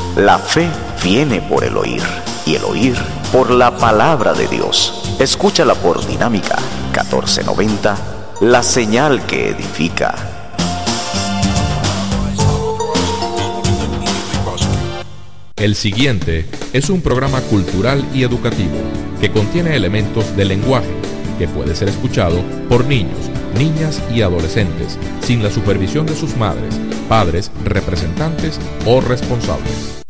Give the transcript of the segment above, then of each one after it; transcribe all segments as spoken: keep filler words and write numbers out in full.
La fe viene por el oír, y el oír por la palabra de Dios. Escúchala por Dinámica catorce noventa, la señal que edifica. El siguiente es un programa cultural y educativo que contiene elementos de lenguaje que puede ser escuchado por niños, niñas y adolescentes sin la supervisión de sus madres, padres, representantes o responsables.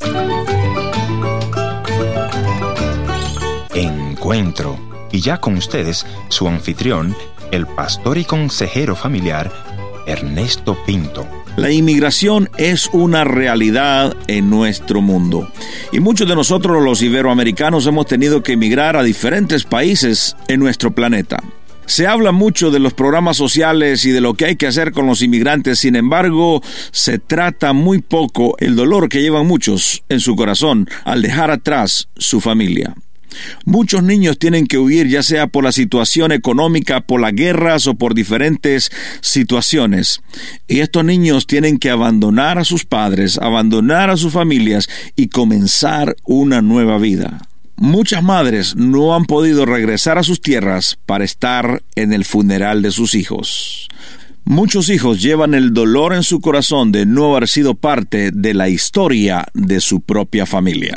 Encuentro. Y ya con ustedes, su anfitrión, el pastor y consejero familiar, Ernesto Pinto. La inmigración es una realidad en nuestro mundo. Y muchos de nosotros, los iberoamericanos, hemos tenido que emigrar a diferentes países en nuestro planeta. Se habla mucho de los programas sociales y de lo que hay que hacer con los inmigrantes. Sin embargo, se trata muy poco el dolor que llevan muchos en su corazón al dejar atrás su familia. Muchos niños tienen que huir, ya sea por la situación económica, por las guerras o por diferentes situaciones. Y estos niños tienen que abandonar a sus padres, abandonar a sus familias y comenzar una nueva vida. Muchas madres no han podido regresar a sus tierras para estar en el funeral de sus hijos. Muchos hijos llevan el dolor en su corazón de no haber sido parte de la historia de su propia familia.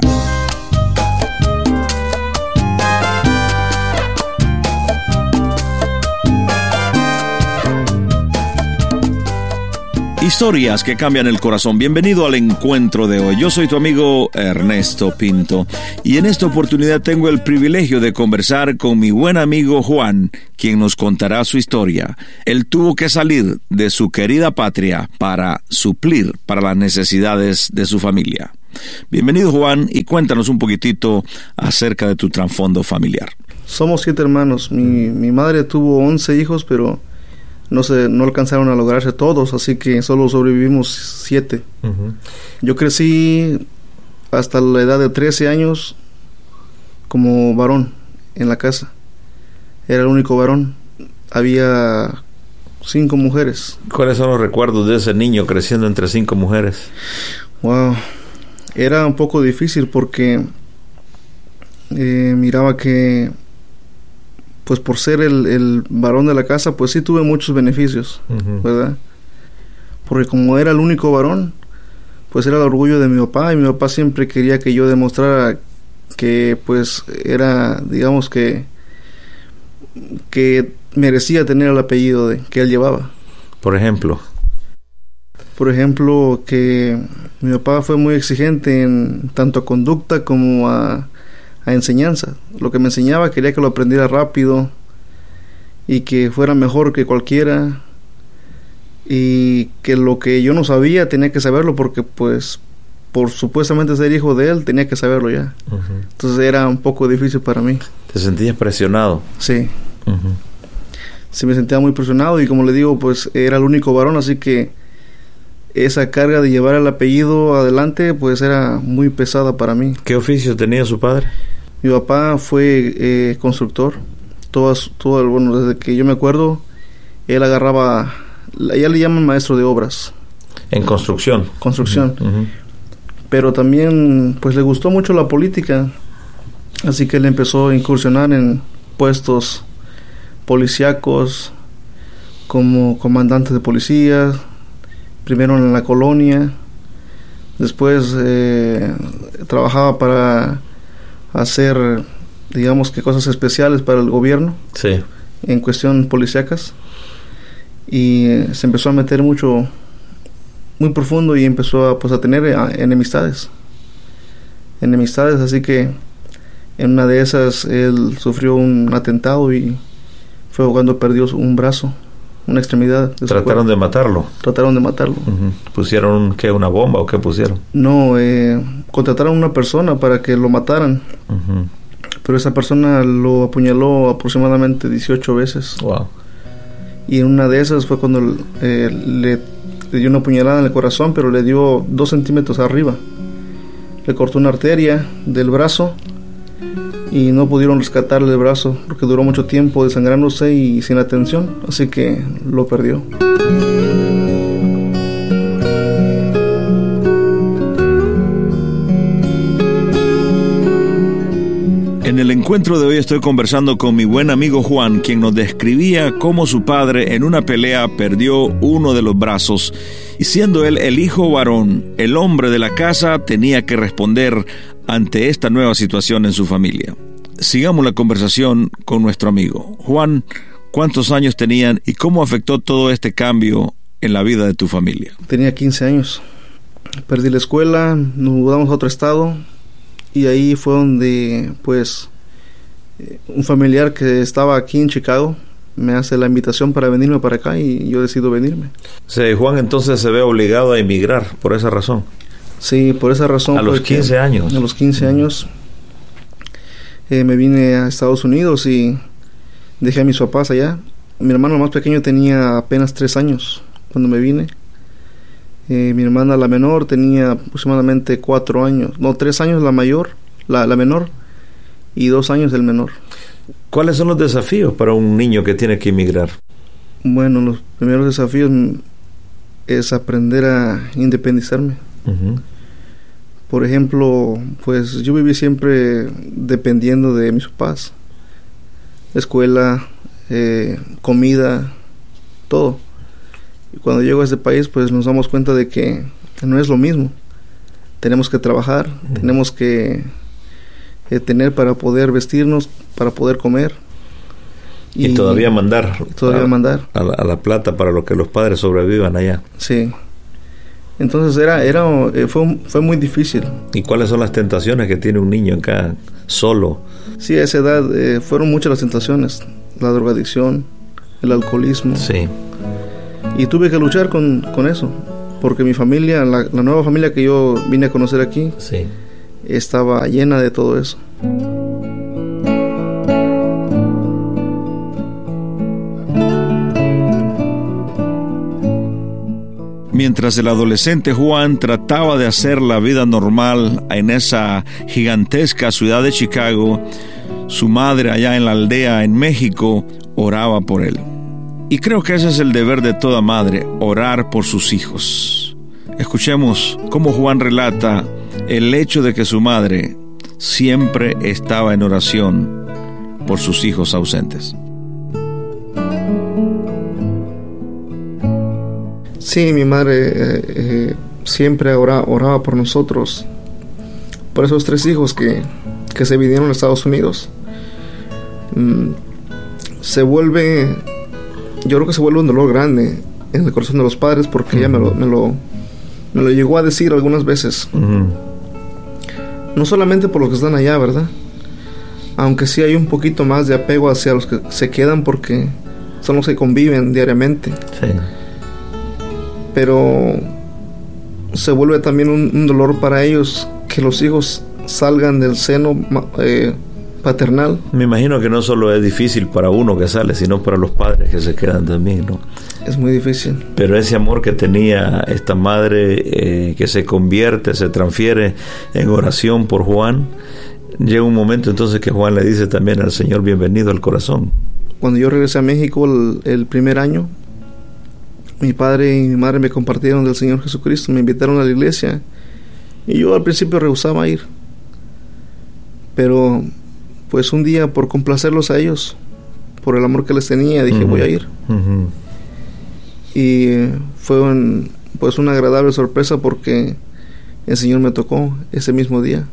Historias que cambian el corazón. Bienvenido al encuentro de hoy. Yo soy tu amigo Ernesto Pinto y en esta oportunidad tengo el privilegio de conversar con mi buen amigo Juan, quien nos contará su historia. Él tuvo que salir de su querida patria para suplir para las necesidades de su familia. Bienvenido, Juan, y cuéntanos un poquitito acerca de tu trasfondo familiar. Somos siete hermanos. Mi, mi madre tuvo once hijos, pero no se no alcanzaron a lograrse todos, así que solo sobrevivimos siete. Uh-huh. Yo crecí hasta la edad de trece años como varón en la casa. Era el único varón. Había cinco mujeres. ¿Cuáles son los recuerdos de ese niño creciendo entre cinco mujeres? Wow, era un poco difícil porque eh, miraba que pues por ser el, el varón de la casa, pues sí tuve muchos beneficios, uh-huh. ¿verdad? Porque como era el único varón, pues era el orgullo de mi papá, y mi papá siempre quería que yo demostrara que pues era, digamos que que merecía tener el apellido de, que él llevaba. Por ejemplo. Por ejemplo, que mi papá fue muy exigente en tanto a conducta como a a enseñanza. Lo que me enseñaba quería que lo aprendiera rápido y que fuera mejor que cualquiera, y que lo que yo no sabía tenía que saberlo porque pues por supuestamente ser hijo de él tenía que saberlo ya. Uh-huh. Entonces era un poco difícil para mí. ¿Te sentías presionado? Sí. Uh-huh. Sí, me sentía muy presionado, y como le digo, pues era el único varón, así que esa carga de llevar el apellido adelante pues era muy pesada para mí. ¿Qué oficio tenía su padre? Mi papá fue eh, constructor. Todas, todo, bueno, desde que yo me acuerdo, él agarraba, allá le llaman maestro de obras. ¿En construcción? Construcción. Uh-huh. Pero también pues le gustó mucho la política, así que él empezó a incursionar en puestos policíacos como comandante de policía, primero en la colonia, después eh, trabajaba para hacer, digamos que cosas especiales para el gobierno, sí, en cuestión policíacas, y eh, se empezó a meter mucho, muy profundo, y empezó a, pues, a tener a, enemistades, enemistades, así que en una de esas él sufrió un atentado y fue cuando perdió un brazo, una extremidad. ¿Trataron de matarlo? Trataron de matarlo. Uh-huh. ¿Pusieron qué, una bomba o qué pusieron? No, eh, contrataron a una persona para que lo mataran. Uh-huh. Pero esa persona lo apuñaló aproximadamente dieciocho veces. Wow. Y en una de esas fue cuando eh, le, le dio una puñalada en el corazón, pero le dio dos centímetros arriba. Le cortó una arteria del brazo y no pudieron rescatarle el brazo porque duró mucho tiempo desangrándose y sin atención, así que lo perdió. el encuentro de hoy estoy conversando con mi buen amigo Juan, quien nos describía cómo su padre en una pelea perdió uno de los brazos y siendo él el hijo varón, el hombre de la casa, tenía que responder ante esta nueva situación en su familia. Sigamos la conversación con nuestro amigo. Juan, ¿cuántos años tenían y cómo afectó todo este cambio en la vida de tu familia? Tenía quince años. Perdí la escuela, nos mudamos a otro estado y ahí fue donde, pues, un familiar que estaba aquí en Chicago me hace la invitación para venirme para acá y yo decido venirme. Sí, Juan entonces se ve obligado a emigrar por esa razón. Sí, por esa razón. A los quince años. A los quince años eh, me vine a Estados Unidos y dejé a mis papás allá. Mi hermano más pequeño tenía apenas tres años cuando me vine. Eh, mi hermana la menor tenía aproximadamente cuatro años, no, tres años la mayor, la, la menor, y dos años el menor. ¿Cuáles son los desafíos para un niño que tiene que emigrar? Bueno, los primeros desafíos es aprender a independizarme. Uh-huh. Por ejemplo, pues yo viví siempre dependiendo de mis papás, escuela, eh, comida, todo. Y cuando llego a este país, pues nos damos cuenta de que no es lo mismo. Tenemos que trabajar, uh-huh. tenemos que eh, tener para poder vestirnos, para poder comer. Y, y todavía mandar. Todavía a, mandar. A la, a la plata para lo que los padres sobrevivan allá. Sí. Entonces era, era, eh, fue, fue muy difícil. ¿Y cuáles son las tentaciones que tiene un niño acá, solo? Sí, a esa edad eh, fueron muchas las tentaciones. La drogadicción, el alcoholismo. Sí. Y tuve que luchar con, con eso, porque mi familia, la, la nueva familia que yo vine a conocer aquí, sí, estaba llena de todo eso. Mientras el adolescente Juan trataba de hacer la vida normal en esa gigantesca ciudad de Chicago, su madre allá en la aldea en México oraba por él. Y creo que ese es el deber de toda madre, orar por sus hijos. Escuchemos cómo Juan relata el hecho de que su madre siempre estaba en oración por sus hijos ausentes. Sí, mi madre eh, eh, siempre oraba, oraba por nosotros, por esos tres hijos que, que se vinieron a Estados Unidos. Mm, se vuelve... Yo creo que se vuelve un dolor grande en el corazón de los padres porque uh-huh. ella me lo, me, lo, me lo llegó a decir algunas veces. Uh-huh. No solamente por los que están allá, ¿verdad? Aunque sí hay un poquito más de apego hacia los que se quedan porque son los que conviven diariamente. Sí. Pero se vuelve también un, un dolor para ellos que los hijos salgan del seno eh, paternal. Me imagino que no solo es difícil para uno que sale, sino para los padres que se quedan también, ¿no? Es muy difícil. Pero ese amor que tenía esta madre eh, que se convierte, se transfiere en oración por Juan, llega un momento entonces que Juan le dice también al Señor, bienvenido al corazón. Cuando yo regresé a México el, el primer año, mi padre y mi madre me compartieron del Señor Jesucristo, me invitaron a la iglesia y yo al principio rehusaba ir. Pero pues un día, por complacerlos a ellos, por el amor que les tenía, dije, uh-huh. voy a ir. Uh-huh. Y fue un, pues una agradable sorpresa porque el Señor me tocó ese mismo día.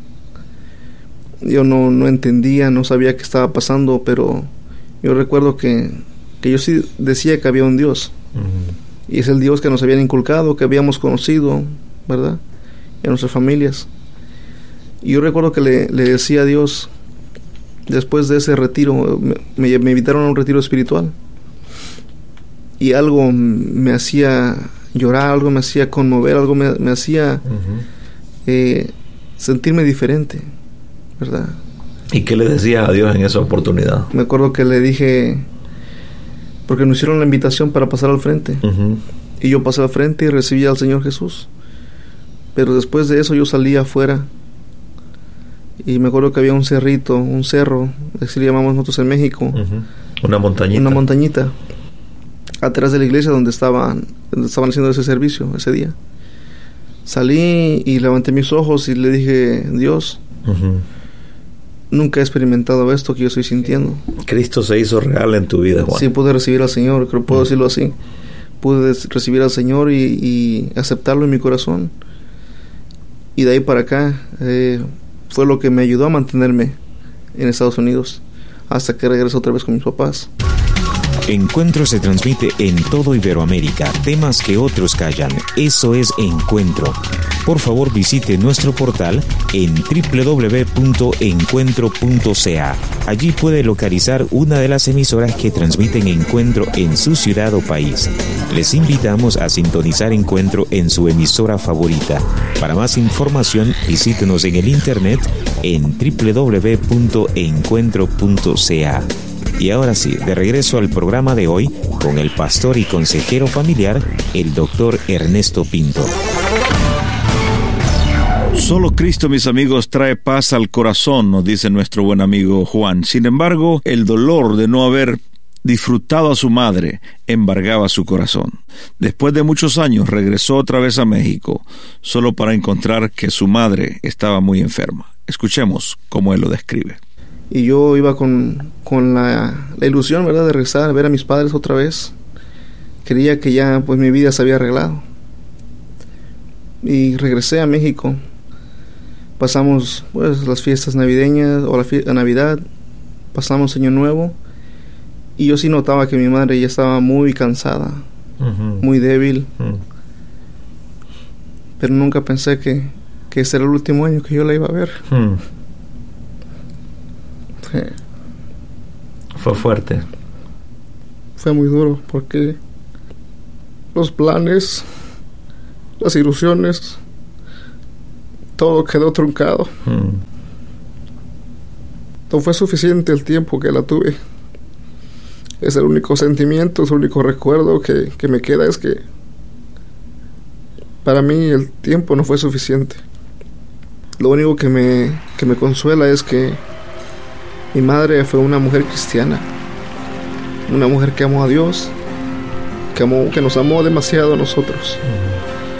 Yo no, no entendía, no sabía qué estaba pasando, pero yo recuerdo que, que yo sí decía que había un Dios. Uh-huh. Y es el Dios que nos habían inculcado, que habíamos conocido, ¿verdad? Y a nuestras familias. Y yo recuerdo que le, le decía a Dios, después de ese retiro, me, me, me invitaron a un retiro espiritual. Y algo me hacía llorar, algo me hacía conmover, algo me, me hacía uh-huh. eh, sentirme diferente, ¿verdad? ¿Y qué le decías a Dios en esa oportunidad? Me acuerdo que le dije, porque nos hicieron la invitación para pasar al frente. Uh-huh. Y yo pasé al frente y recibí al Señor Jesús. Pero después de eso yo salí afuera. Y me acuerdo que había un cerrito, un cerro, así le llamamos nosotros en México. Uh-huh. Una montañita. Una montañita. Atrás de la iglesia donde estaban, donde estaban haciendo ese servicio ese día. Salí y levanté mis ojos y le dije, Dios, uh-huh. nunca he experimentado esto que yo estoy sintiendo. Cristo se hizo real en tu vida, Juan. Sí, pude recibir al Señor, creo que puedo decirlo así. Pude recibir al Señor y, y aceptarlo en mi corazón. Y de ahí para acá eh, fue lo que me ayudó a mantenerme en Estados Unidos hasta que regreso otra vez con mis papás. Encuentro se transmite en todo Iberoamérica, temas que otros callan. Eso es Encuentro. Por favor, visite nuestro portal en doble u doble u doble u punto encuentro punto c a. Allí puede localizar una de las emisoras que transmiten Encuentro en su ciudad o país. Les invitamos a sintonizar Encuentro en su emisora favorita. Para más información, visítenos en el internet en doble u doble u doble u punto encuentro punto c a. Y ahora sí, de regreso al programa de hoy con el pastor y consejero familiar, el doctor Ernesto Pinto. Solo Cristo, mis amigos, trae paz al corazón, nos dice nuestro buen amigo Juan. Sin embargo, el dolor de no haber disfrutado a su madre embargaba su corazón. Después de muchos años regresó otra vez a México, solo para encontrar que su madre estaba muy enferma. Escuchemos cómo él lo describe. Y yo iba con, con la, la ilusión, ¿verdad?, de regresar a ver a mis padres otra vez. Creía que ya pues mi vida se había arreglado. Y regresé a México. Pasamos pues las fiestas navideñas o la, fie- la Navidad. Pasamos Año Nuevo. Y yo sí notaba que mi madre ya estaba muy cansada, uh-huh. muy débil. Uh-huh. Pero nunca pensé que, que ese era el último año que yo la iba a ver. Uh-huh. Fue fuerte. Fue muy duro porque los planes, las ilusiones, todo quedó truncado. Mm. No fue suficiente el tiempo que la tuve. Es el único sentimiento, es el único recuerdo que, que me queda, es que para mí el tiempo no fue suficiente. Lo único que me, que me consuela es que mi madre fue una mujer cristiana, una mujer que amó a Dios, que amó, que nos amó demasiado a nosotros.